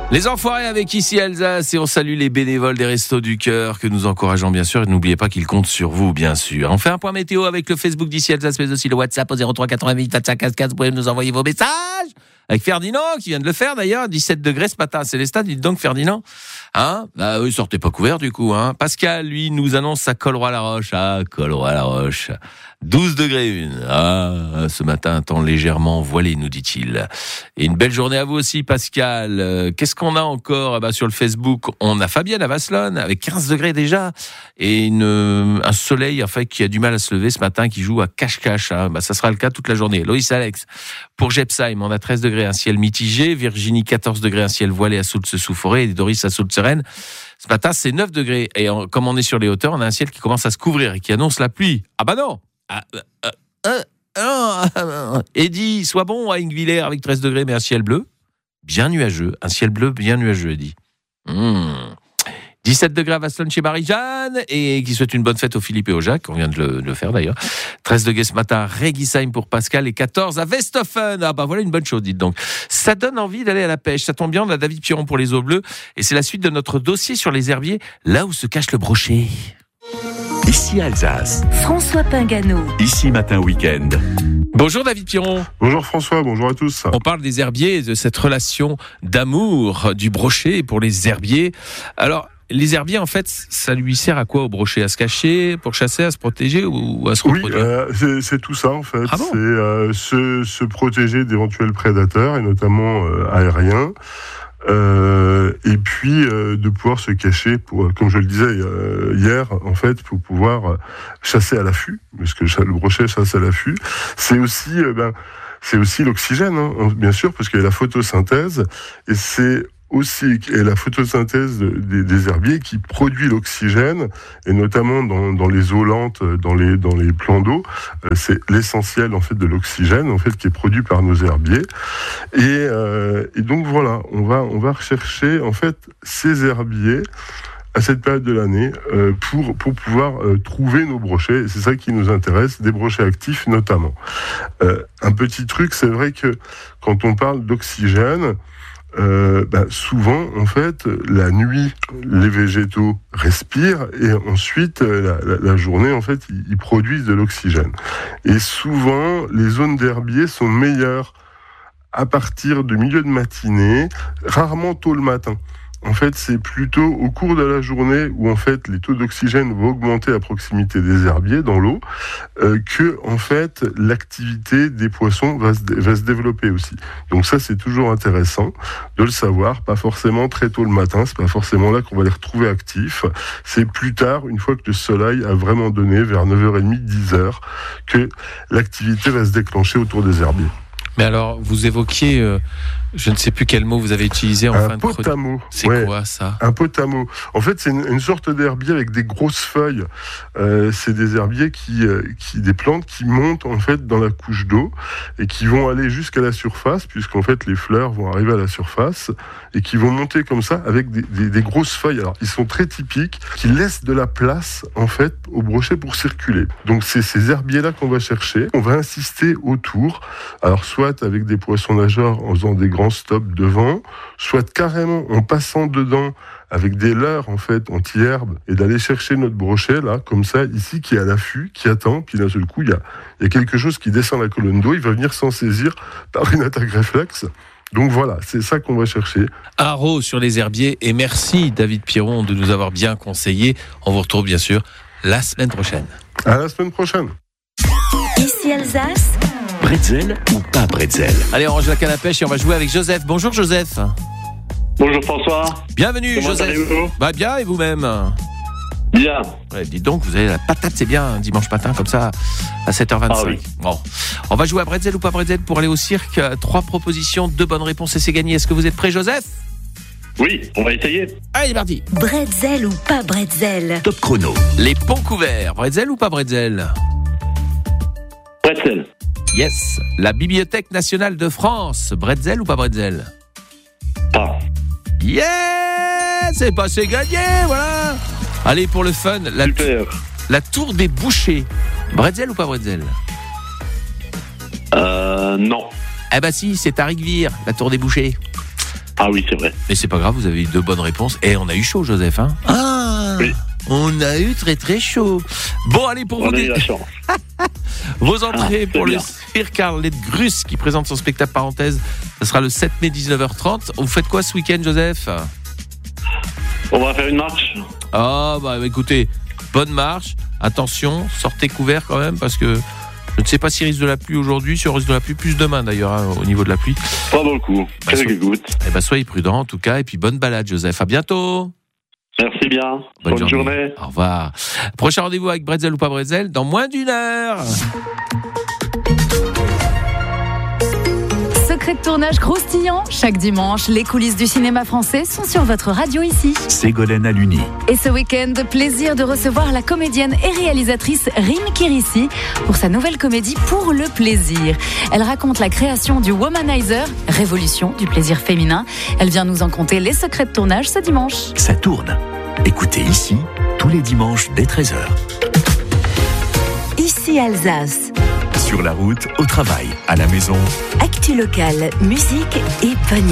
Les enfoirés avec Ici Alsace et on salue les bénévoles des Restos du Cœur que nous encourageons bien sûr et n'oubliez pas qu'ils comptent sur vous bien sûr. On fait un point météo avec le Facebook d'Ici Alsace mais aussi le WhatsApp au 03 88 25 15 15. Vous pouvez nous envoyer vos messages avec Ferdinand qui vient de le faire d'ailleurs, 17 degrés ce matin à Célestat. Dites donc Ferdinand, bah oui, sortez pas couvert du coup. Pascal lui nous annonce à Colroy-la-Roche, Colroy-la-Roche. 12 degrés une. Ce matin, un temps légèrement voilé, nous dit-il. Et une belle journée à vous aussi, Pascal. Qu'est-ce qu'on a encore sur le Facebook? On a Fabienne à Vasselonne, avec 15 degrés déjà, et un soleil qui a du mal à se lever ce matin, qui joue à cache-cache. Ça sera le cas toute la journée. Loïs Alex, pour Jepsheim, on a 13 degrés, un ciel mitigé. Virginie, 14 degrés, un ciel voilé à Soultz-sous-Forêt. Et Doris à Soultz-Seren. Ce matin, c'est 9 degrés. Et comme on est sur les hauteurs, on a un ciel qui commence à se couvrir et qui annonce la pluie. Ah bah non! Eddy, sois bon à Ingvillers avec 13 degrés, mais un ciel bleu, bien nuageux. Un ciel bleu, bien nuageux, Eddy. 17 degrés à Vasselonne chez Marie-Jeanne, et qui souhaite une bonne fête aux Philippe et aux Jacques. On vient de le faire d'ailleurs. 13 degrés ce matin à Regisheim pour Pascal, et 14 à Westhofen. Voilà une bonne chose, dites donc. Ça donne envie d'aller à la pêche. Ça tombe bien, on a David Piron pour les eaux bleues, et c'est la suite de notre dossier sur les herbiers, là où se cache le brochet. Ici Alsace. François Pingano. Ici Matin Week-end. Bonjour David Piron. Bonjour François, bonjour à tous. On parle des herbiers et de cette relation d'amour du brochet pour les herbiers. Alors, les herbiers, en fait, ça lui sert à quoi au brochet? À se cacher, pour chasser, à se protéger ou à se reproduire? Oui, c'est tout ça en fait. Ah bon? C'est se protéger d'éventuels prédateurs et notamment aériens. Et puis de pouvoir se cacher pour, comme je le disais hier, en fait, pour pouvoir chasser à l'affût, parce que le brochet chasse à l'affût. C'est aussi l'oxygène, bien sûr, parce qu'il y a la photosynthèse, et c'est aussi la photosynthèse des herbiers qui produit l'oxygène, et notamment dans les eaux lentes, dans les plans d'eau, c'est l'essentiel en fait de l'oxygène en fait qui est produit par nos herbiers. Et donc voilà, on va rechercher en fait ces herbiers à cette période de l'année pour pouvoir trouver nos brochets. Et c'est ça qui nous intéresse, des brochets actifs notamment. Un petit truc, c'est vrai que quand on parle d'oxygène, souvent, en fait, la nuit, les végétaux respirent et ensuite, la journée, en fait, ils produisent de l'oxygène. Et souvent, les zones d'herbiers sont meilleures à partir du milieu de matinée, rarement tôt le matin. En fait, c'est plutôt au cours de la journée où en fait les taux d'oxygène vont augmenter à proximité des herbiers dans l'eau, que en fait l'activité des poissons va se développer aussi. Donc ça, c'est toujours intéressant de le savoir. Pas forcément très tôt le matin, c'est pas forcément là qu'on va les retrouver actifs. C'est plus tard, une fois que le soleil a vraiment donné, vers 9h30, 10h, que l'activité va se déclencher autour des herbiers. Mais alors, vous évoquiez, je ne sais plus quel mot vous avez utilisé en fin de chronique. Un potamo. C'est quoi ça? Un potamo. En fait, c'est une sorte d'herbier avec des grosses feuilles. C'est des herbiers des plantes qui montent en fait dans la couche d'eau et qui vont aller jusqu'à la surface, puisqu'en fait les fleurs vont arriver à la surface et qui vont monter comme ça avec des grosses feuilles. Alors, ils sont très typiques, qui laissent de la place en fait au brochet pour circuler. Donc, c'est ces herbiers-là qu'on va chercher. On va insister autour. Alors, soit avec des poissons nageurs en faisant des grands stops devant, soit carrément en passant dedans avec des leurres en fait anti-herbe et d'aller chercher notre brochet là, comme ça, ici, qui est à l'affût, qui attend, puis d'un seul coup, il y a quelque chose qui descend la colonne d'eau, il va venir s'en saisir par une attaque réflexe. Donc voilà, c'est ça qu'on va chercher. Haro sur les herbiers, et merci David Piron de nous avoir bien conseillé. On vous retrouve bien sûr la semaine prochaine. À la semaine prochaine. Ici Alsace. Bretzel ou pas bretzel? Allez, on range la canne à pêche et on va jouer avec Joseph. Bonjour Joseph. Bonjour François. Bienvenue. Comment Joseph. Allez-vous? Bien, et vous-même? Bien. Ouais, dites donc, vous avez la patate, c'est bien, un dimanche matin comme ça à 7h25. Ah oui. Bon, on va jouer à bretzel ou pas bretzel pour aller au cirque. 3 propositions, 2 bonnes réponses et c'est gagné. Est-ce que vous êtes prêt, Joseph? Oui, on va essayer. Allez, parti. Bretzel ou pas bretzel? Top chrono. Les ponts couverts, bretzel ou pas bretzel? Bretzel. Yes. La Bibliothèque nationale de France, bretzel ou pas bretzel? Pas. Yes, c'est passé gagné, voilà. Allez, pour le fun, Super. La Tour des Bouchers, bretzel ou pas bretzel? Non. Eh ben si, c'est à Rigvire, la Tour des Bouchers. Ah oui, c'est vrai. Mais c'est pas grave, vous avez eu 2 bonnes réponses. Et on a eu chaud, Joseph. Hein Oui. On a eu très très chaud. Bon, allez, pour On a eu la chance. vos entrées pour le bien. cirque Arlette Grus qui présente son spectacle Parenthèse. Ce sera le 7 mai 19h30. Vous faites quoi ce week-end, Joseph? On va faire une marche. Ah, bah écoutez, bonne marche. Attention, sortez couverts quand même parce que je ne sais pas s'il risque de la pluie aujourd'hui. Si on risque de la pluie, plus demain d'ailleurs, hein, au niveau de la pluie. Pas beaucoup. Bah, Quelques gouttes. Eh ben, soyez prudents en tout cas. Et puis bonne balade, Joseph. À bientôt. Merci bien. Bonne journée. Au revoir. Prochain rendez-vous avec Bretzel ou pas Bretzel dans moins d'1 heure. Secret de tournage croustillant. Chaque dimanche, les coulisses du cinéma français sont sur votre radio ici. Ségolène Aluni. Et ce week-end, plaisir de recevoir la comédienne et réalisatrice Rim Kirissi pour sa nouvelle comédie Pour le plaisir. Elle raconte la création du Womanizer, révolution du plaisir féminin. Elle vient nous en conter les secrets de tournage ce dimanche. Ça tourne. Écoutez ici, tous les dimanches dès 13h. Ici Alsace. Sur la route, au travail, à la maison. Actu locale, musique et pognon.